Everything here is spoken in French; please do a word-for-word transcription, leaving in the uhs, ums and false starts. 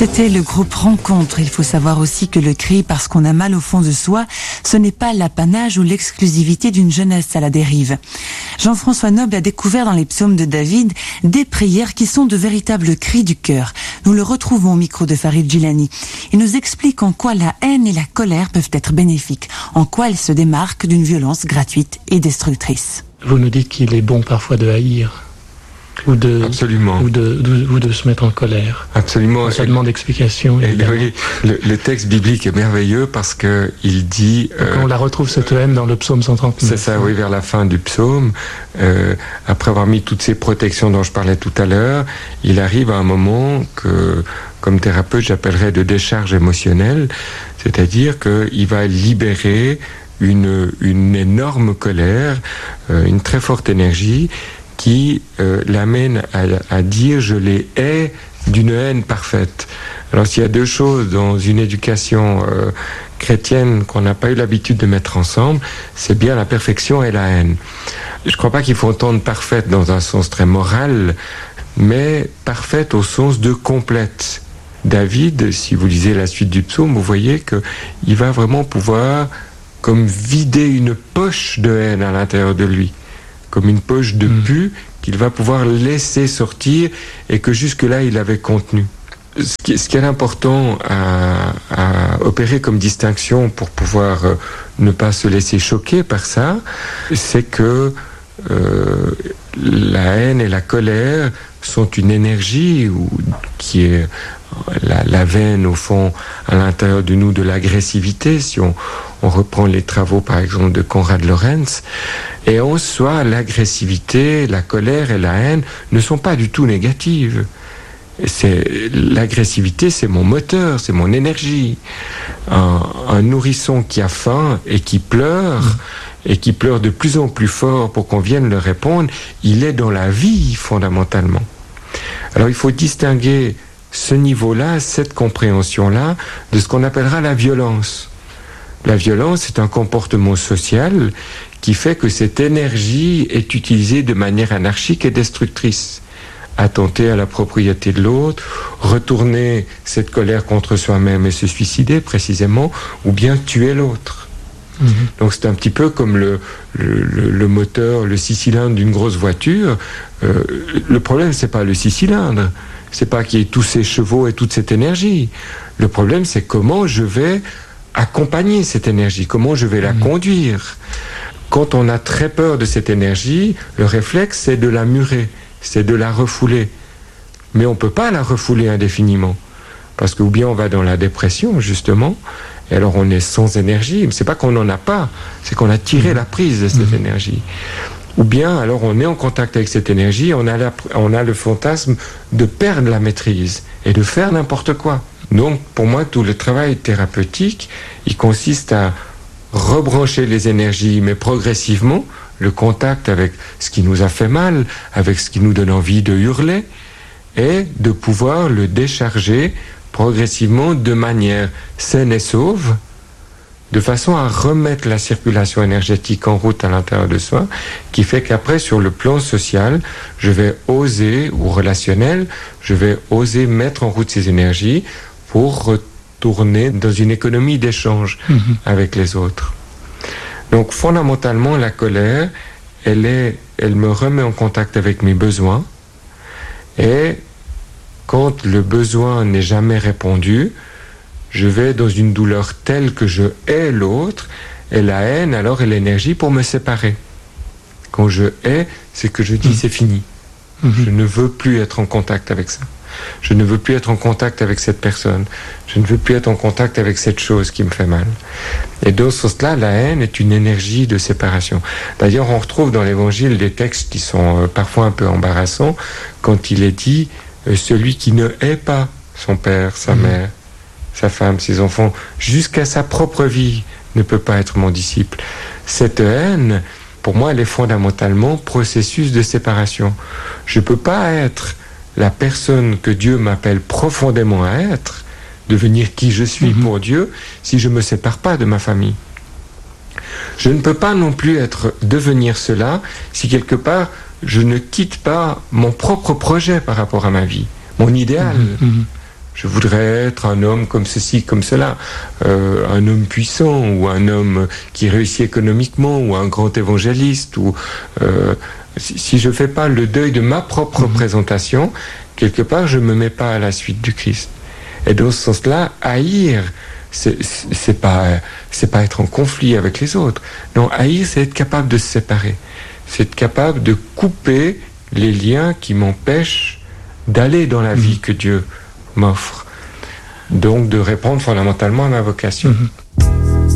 C'était le groupe Rencontre. Il faut savoir aussi que le cri parce qu'on a mal au fond de soi, ce n'est pas l'apanage ou l'exclusivité d'une jeunesse à la dérive. Jean-François Noble a découvert dans les psaumes de David des prières qui sont de véritables cris du cœur. Nous le retrouvons au micro de Farid Djilani. Il nous explique en quoi la haine et la colère peuvent être bénéfiques, en quoi elles se démarquent d'une violence gratuite et destructrice. Vous nous dites qu'il est bon parfois de haïr. Ou de, Absolument. Ou de, de, ou de se mettre en colère. Absolument. Ça demande explication. Et oui, le, le texte biblique est merveilleux parce que il dit. Euh, on la retrouve cette haine dans le psaume cent trente-neuf. C'est ça, oui, vers la fin du psaume. Euh, après avoir mis toutes ces protections dont je parlais tout à l'heure, il arrive à un moment que, comme thérapeute, j'appellerais de décharge émotionnelle, c'est-à-dire qu'il va libérer une, une énorme colère, euh, une très forte énergie, qui euh, l'amène à, à dire « je les hais d'une haine parfaite ». Alors s'il y a deux choses dans une éducation euh, chrétienne qu'on n'a pas eu l'habitude de mettre ensemble, c'est bien la perfection et la haine. Je ne crois pas qu'il faut entendre parfaite dans un sens très moral, mais parfaite au sens de complète. David, si vous lisez la suite du psaume, vous voyez qu'il va vraiment pouvoir comme vider une poche de haine à l'intérieur de lui, comme une poche de pu qu'il va pouvoir laisser sortir et que jusque-là il avait contenu. Ce qui, ce qui est important à, à opérer comme distinction pour pouvoir euh, ne pas se laisser choquer par ça, c'est que euh, la haine et la colère sont une énergie ou, qui est la, la veine au fond à l'intérieur de nous de l'agressivité, si on, on reprend les travaux par exemple de Konrad Lorenz. Et en soi, l'agressivité, la colère et la haine ne sont pas du tout négatives. C'est, l'agressivité, c'est mon moteur, c'est mon énergie. Un, un nourrisson qui a faim et qui pleure, mmh. et qui pleure de plus en plus fort pour qu'on vienne le répondre, il est dans la vie fondamentalement. Alors il faut distinguer ce niveau-là, cette compréhension-là, de ce qu'on appellera la violence. La violence, c'est un comportement social qui fait que cette énergie est utilisée de manière anarchique et destructrice. Attenter à la propriété de l'autre, retourner cette colère contre soi-même et se suicider précisément, ou bien tuer l'autre. Mmh. Donc c'est un petit peu comme le, le, le moteur, le six cylindres d'une grosse voiture. Euh, le problème, c'est pas le six cylindres, c'est pas qu'il y ait tous ces chevaux et toute cette énergie. Le problème, c'est comment je vais accompagner cette énergie, comment je vais la mmh. conduire. Quand on a très peur de cette énergie, le réflexe, c'est de la murer, c'est de la refouler. Mais on ne peut pas la refouler indéfiniment. Parce que ou bien on va dans la dépression, justement, et alors on est sans énergie. Mais ce n'est pas qu'on n'en a pas, c'est qu'on a tiré la prise de cette mmh. énergie. Ou bien, alors on est en contact avec cette énergie, on a, la, on a le fantasme de perdre la maîtrise et de faire n'importe quoi. Donc, pour moi, tout le travail thérapeutique, il consiste à rebrancher les énergies, mais progressivement, le contact avec ce qui nous a fait mal, avec ce qui nous donne envie de hurler, et de pouvoir le décharger progressivement de manière saine et sauve, de façon à remettre la circulation énergétique en route à l'intérieur de soi, qui fait qu'après, sur le plan social, je vais oser, ou relationnel, je vais oser mettre en route ces énergies pour retourner dans une économie d'échange mmh. avec les autres. Donc fondamentalement, la colère, elle, est, elle me remet en contact avec mes besoins, et quand le besoin n'est jamais répondu, je vais dans une douleur telle que je hais l'autre, et la haine alors est l'énergie pour me séparer. Quand je hais, c'est que je dis mmh. c'est fini. Mmh. Je ne veux plus être en contact avec ça. Je ne veux plus être en contact avec cette personne. Je ne veux plus être en contact avec cette chose qui me fait mal. Et dans ce sens-là, la haine est une énergie de séparation. D'ailleurs, on retrouve dans l'Évangile des textes qui sont euh, parfois un peu embarrassants, quand il est dit euh, « celui qui ne hait pas son père, sa mmh. mère, sa femme, ses enfants, jusqu'à sa propre vie, ne peut pas être mon disciple. » Cette haine, pour moi, elle est fondamentalement processus de séparation. Je ne peux pas être la personne que Dieu m'appelle profondément à être, devenir qui je suis mmh. pour Dieu, si je ne me sépare pas de ma famille. Je ne peux pas non plus être, devenir cela si quelque part je ne quitte pas mon propre projet par rapport à ma vie, mon idéal. Mmh. je voudrais être un homme comme ceci, comme cela, euh, un homme puissant, ou un homme qui réussit économiquement, ou un grand évangéliste, ou euh, si, si je fais pas le deuil de ma propre mmh. représentation, quelque part je me mets pas à la suite du Christ. Et dans ce sens-là, haïr, c'est, c'est pas, c'est pas être en conflit avec les autres. Non, haïr, c'est être capable de se séparer. C'est être capable de couper les liens qui m'empêchent d'aller dans la mmh. vie que Dieu m'offre. Donc, de répondre fondamentalement à ma vocation. Mmh.